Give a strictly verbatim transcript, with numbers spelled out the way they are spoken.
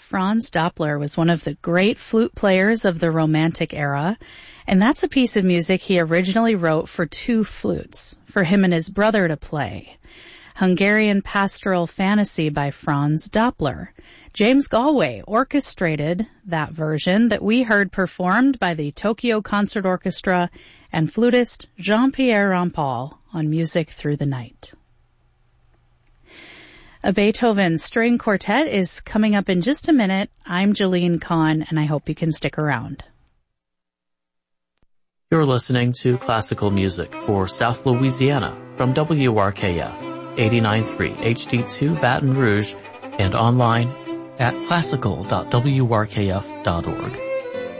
Franz Doppler was one of the great flute players of the Romantic era, and that's a piece of music he originally wrote for two flutes, for him and his brother to play. Hungarian Pastoral Fantasy by Franz Doppler. James Galway orchestrated that version that we heard performed by the Tokyo Concert Orchestra and flutist Jean-Pierre Rampal on Music Through the Night. A Beethoven String Quartet is coming up in just a minute. I'm Jeline Kahn, and I hope you can stick around. You're listening to classical music for South Louisiana from W R K F, eighty-nine point three H D two Baton Rouge, and online at classical dot w r k f dot org.